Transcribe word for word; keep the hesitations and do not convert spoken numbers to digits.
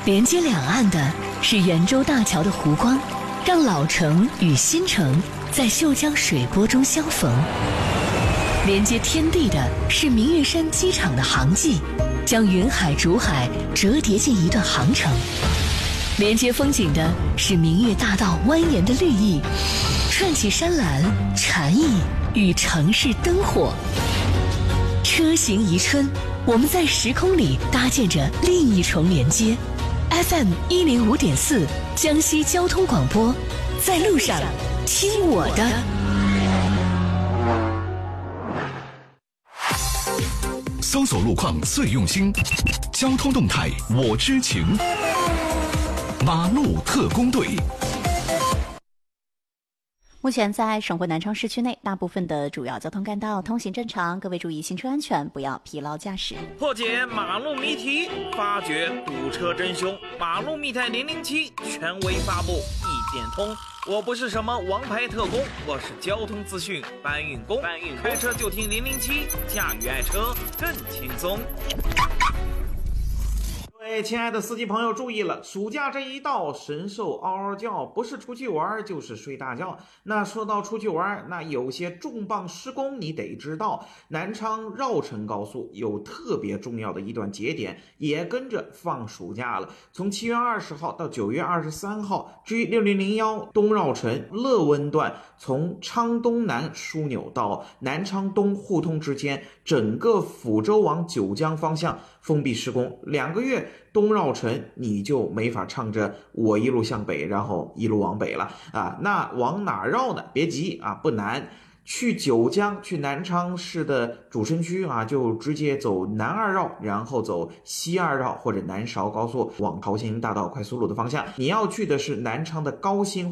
连接两岸的是圆洲大桥的湖光，让老城与新城在秀江水波中相逢；连接天地的是明月山机场的航迹，将云海竹海折叠进一段航程；连接风景的是明月大道蜿蜒的绿意，串起山岚、禅意与城市灯火。车行宜春，我们在时空里搭建着另一重连接。F M 一零五点四，江西交通广播，在路上听我的。 搜索路况最用心，交通动态我知情。马路特工队。 目前在省会南昌市区内，大部分的主要交通干道通行正常，各位注意行车安全，不要疲劳驾驶。 破解马路谜题，发掘堵车真凶，马路密探零零七权威发布，一点通。我不是什么王牌特工，我是交通资讯搬运工。搬运开车就听零零七，驾驭爱车更轻松。各位亲爱的司机朋友注意了，暑假这一到，神兽嗷嗷叫，不是出去玩就是睡大觉。那说到出去玩，那有些重磅施工你得知道，南昌绕城高速有特别重要的一段节点也跟着放暑假了，从七月二十号到九月二十三号 G 六零零一东绕城乐温段，从昌东南枢纽到南昌东互通之间，整个抚州往九江方向封闭施工，两个月东绕城你就没法唱着我一路向北然后一路往北了啊！那往哪绕呢？别急啊，不难。去九江，去南昌市的主城区啊，就直接走南二绕，然后走西二绕或者南韶高速往桃兴大道快速路的方向。你要去的是南昌的高新